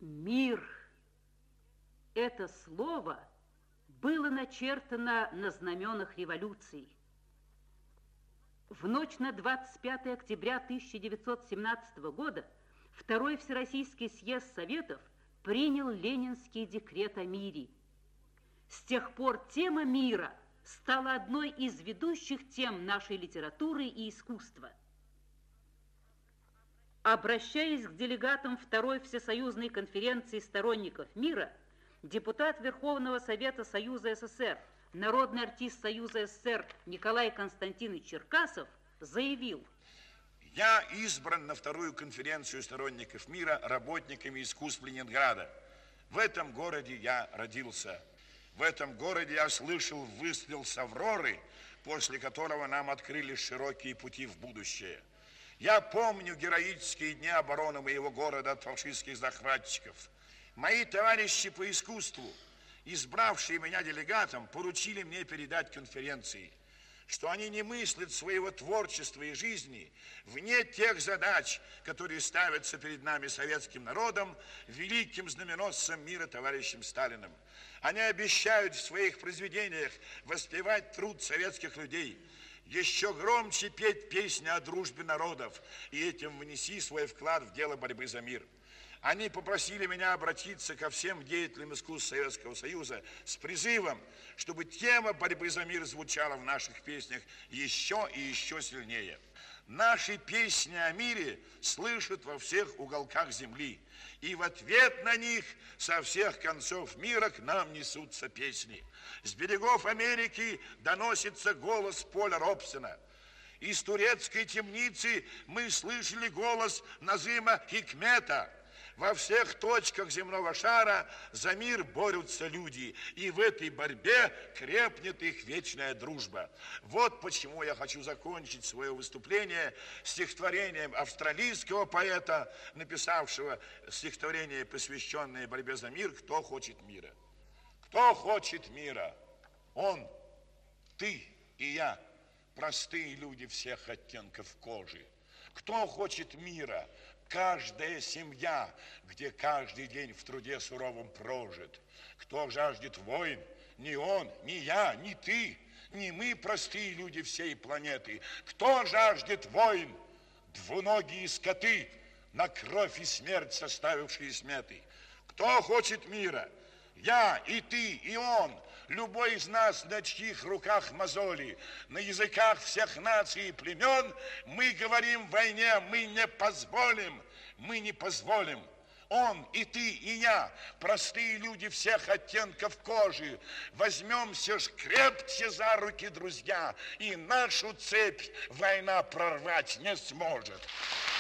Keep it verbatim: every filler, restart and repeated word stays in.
Мир. Это слово было начертано на знаменах революции. В ночь на двадцать пятое октября тысяча девятьсот семнадцатого года Второй Всероссийский съезд Советов принял Ленинский декрет о мире. С тех пор тема мира стала одной из ведущих тем нашей литературы и искусства. Обращаясь к делегатам Второй Всесоюзной конференции сторонников мира, депутат Верховного Совета Союза СССР, народный артист Союза СССР Николай Константинович Черкасов заявил: «Я избран на Вторую конференцию сторонников мира работниками искусств Ленинграда. В этом городе я родился. В этом городе я слышал выстрел с Авроры, после которого нам открылись широкие пути в будущее. Я помню героические дни обороны моего города от фашистских захватчиков. Мои товарищи по искусству, избравшие меня делегатом, поручили мне передать конференции, что они не мыслят своего творчества и жизни вне тех задач, которые ставятся перед нами советским народом, великим знаменосцем мира товарищем Сталиным. Они обещают в своих произведениях воспевать труд советских людей, еще громче петь песни о дружбе народов и этим внеси свой вклад в дело борьбы за мир. Они попросили меня обратиться ко всем деятелям искусств Советского Союза с призывом, чтобы тема борьбы за мир звучала в наших песнях еще и еще сильнее. Наши песни о мире слышат во всех уголках земли, и в ответ на них со всех концов мира к нам несутся песни. С берегов Америки доносится голос Поля Робсона. Из турецкой темницы мы слышали голос Назыма Хикмета. Во всех точках земного шара за мир борются люди, и в этой борьбе крепнет их вечная дружба. Вот почему я хочу закончить свое выступление стихотворением австралийского поэта, написавшего стихотворение, посвященное борьбе за мир, «Кто хочет мира». Кто хочет мира? Он, ты и я, простые люди всех оттенков кожи. Кто хочет мира? Каждая семья, где каждый день в труде суровом прожит. Кто жаждет войн? Ни он, ни я, ни ты, ни мы, простые люди всей планеты. Кто жаждет войн? Двуногие скоты, на кровь и смерть составившие сметы. Кто хочет мира? Я, и ты, и он, любой из нас, на чьих руках мозоли, на языках всех наций и племен, мы говорим в войне, мы не позволим, мы не позволим. Он, и ты, и я, простые люди всех оттенков кожи, возьмемся ж крепче за руки, друзья, и нашу цепь война прорвать не сможет.